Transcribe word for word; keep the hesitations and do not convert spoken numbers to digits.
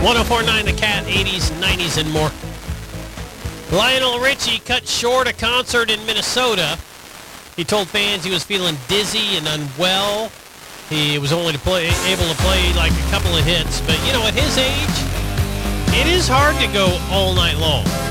one oh four point nine The Cat, eighties, nineties, and more. Lionel Richie cut short a concert in Minnesota. He told fans he was feeling dizzy and unwell. He was only to play, able to play like a couple of hits. But, you know, at his age, it is hard to go all night long.